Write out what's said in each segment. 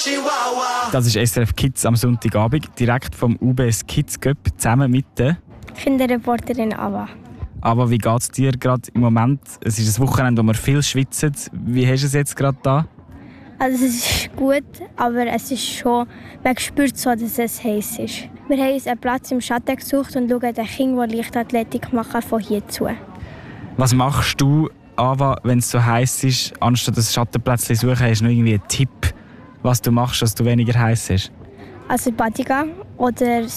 Das ist SRF Kids am Sonntagabend, direkt vom UBS Kids Cup, zusammen mit der Kinderreporterin Ava. Aber wie geht es dir gerade im Moment? Es ist ein Wochenende, wo wir viel schwitzen. Wie hast du es jetzt gerade da? Also es ist gut, aber es ist schon, man spürt so, dass es heiß ist. Wir haben uns einen Platz im Schatten gesucht und schauen den Kindern, die Leichtathletik machen, von hier zu. Was machst du, Ava, wenn es so heiß ist, anstatt das Schattenplätzchen zu suchen? Hast du noch irgendwie einen Tipp, was du machst, dass du weniger heiß ist? Also Badiga oder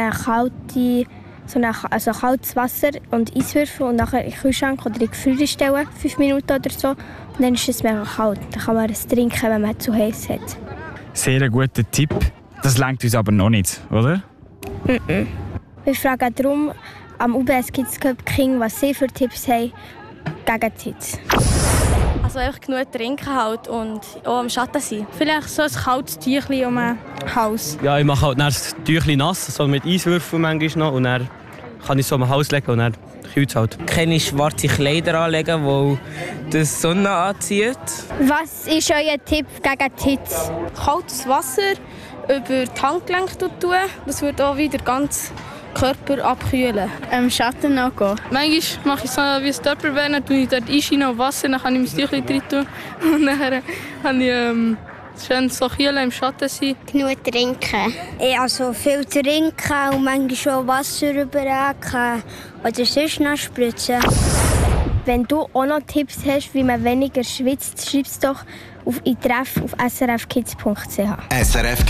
also kaltes Wasser und Eiswürfel und nachher in den Kühlschrank oder in die Gefriere stellen, 5 Minuten oder so. Und dann ist es mega kalt. Dann kann man es trinken, wenn man zu heiß hat. Sehr ein guter Tipp. Das reicht uns aber noch nicht, oder? Wir fragen darum am UBS Kids Cup King, was sie für Tipps haben gegen die Hitze. Also einfach genug trinken halt und auch am Schatten sein. Vielleicht so ein kaltes Tüchlein um den Hals. Ja, ich mache halt dann das Tüchlein nass, so mit Eiswürfeln manchmal noch. Und dann kann ich es so am Hals legen und dann kühlt es halt. Keine schwarze Kleider anlegen, die die Sonne anzieht. Was ist euer Tipp gegen die Hitze? Kaltes Wasser über die Handgelenke tun, das wird auch wieder ganz Körper abkühlen. Schatten angehen. Manchmal mache ich so wie ein Töpferwehr, dann tue ich dort Einschienen auf Wasser, dann kann ich mein Tüchlein rein tun. Und dann kann ich schön so kühlen im Schatten sein. Genug trinken. Also viel trinken und manchmal schon Wasser überrücken oder sonst noch spritzen. Wenn du auch noch Tipps hast, wie man weniger schwitzt, schreib es doch in Treff auf srfkids.ch. SRF